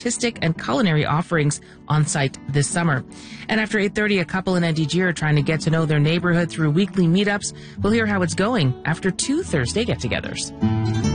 artistic and culinary offerings on site this summer. And after 8:30, a couple in NDG are trying to get to know their neighborhood through weekly meetups. We'll hear how it's going after 2 Thursday get-togethers.